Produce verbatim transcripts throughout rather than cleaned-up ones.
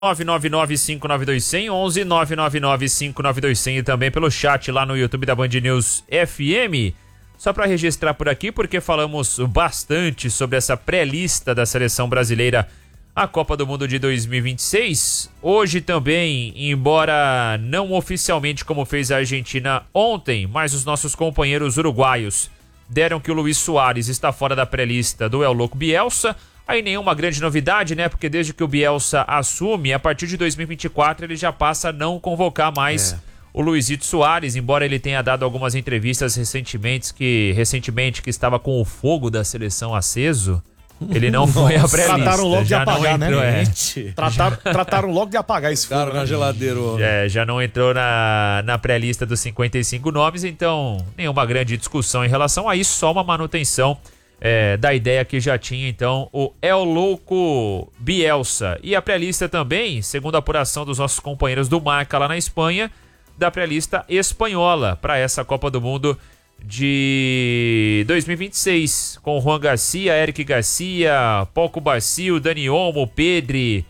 nove nove nove cinco nove dois zero zero, onze nove nove nove cinco nove dois zero zero e também pelo chat lá no YouTube da Band News F M. Só para registrar por aqui, porque falamos bastante sobre essa pré-lista da seleção brasileira à Copa do Mundo de dois mil e vinte e seis. Hoje também, embora não oficialmente como fez a Argentina ontem, mas os nossos companheiros uruguaios deram que o Luis Soares está fora da pré-lista do El Louco Bielsa. Aí nenhuma grande novidade, né? Porque desde que o Bielsa assume, a partir de dois mil e vinte e quatro ele já passa a não convocar mais é. o Luizito Soares, embora ele tenha dado algumas entrevistas recentemente que, recentemente que estava com o fogo da seleção aceso. Ele não foi a pré-lista. Trataram logo já de apagar, entrou, né? É. Trataram, trataram logo de apagar esse fogo na geladeira. É, já não entrou na, na pré-lista dos cinquenta e cinco nomes, então nenhuma grande discussão em relação a isso, só uma manutenção é, da ideia que já tinha, então, o El Louco Bielsa. E a pré-lista também, segundo a apuração dos nossos companheiros do Marca lá na Espanha, da pré-lista espanhola para essa Copa do Mundo de dois mil e vinte e seis, com Juan Garcia, Eric Garcia, Paco Barcio, Dani Olmo, Pedri,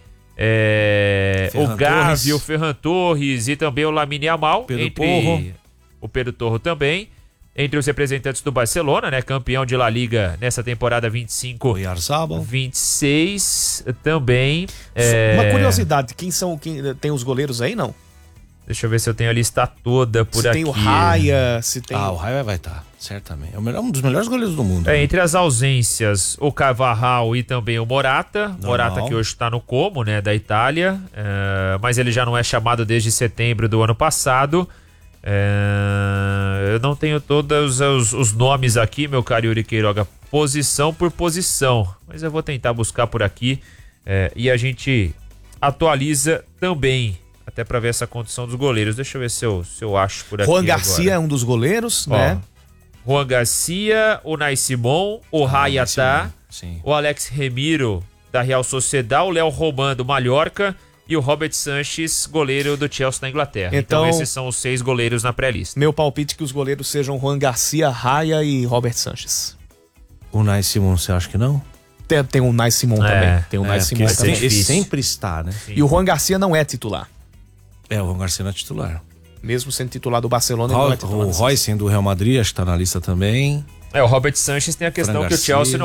é, o Gavi, o Ferran Torres e também o Lamine Yamal, Pedro entre Porro. o Pedro Torro também, entre os representantes do Barcelona, né, campeão de La Liga nessa temporada vinte e cinco vinte e seis também. É... Uma curiosidade, quem são, quem tem os goleiros aí, não? Deixa eu ver se eu tenho a lista toda por se aqui. Se tem o Raya, se tem... Ah, o Raya vai estar, certamente. É o melhor, um dos melhores goleiros do mundo. É, né? entre as ausências, o Carvajal e também o Morata. Normal. Morata que hoje está no Como, né, da Itália. É, mas ele já não é chamado desde setembro do ano passado. É, eu não tenho todos os, os nomes aqui, meu caro Yuri Queiroga, posição por posição. Mas eu vou tentar buscar por aqui é, e a gente atualiza também. Até pra ver essa condição dos goleiros. Deixa eu ver se eu, se eu acho por aqui. Juan Garcia agora. é um dos goleiros, Ó, né? Juan Garcia, o Nai Simon, o ah, Raya tá, o Alex Remiro da Real Sociedad, o Léo Roman do Mallorca e o Robert Sanches, goleiro do Chelsea na Inglaterra. Então, então esses são os seis goleiros na pré-lista. Meu palpite é que os goleiros sejam Juan Garcia, Raya e Robert Sanches. O Nai Simon, você acha que não? Tem, tem o Nai Simon é, também. Tem o é, Nai Simon também. Ele sempre está, né? Sim. E o Juan Garcia não é titular. É, o Juan Garcia não é titular. Mesmo sendo titular do Barcelona, Ro- ele não é titular. O Royce do Real Madrid, acho que tá na lista também. É, o Robert Sanches tem a questão que o Chelsea não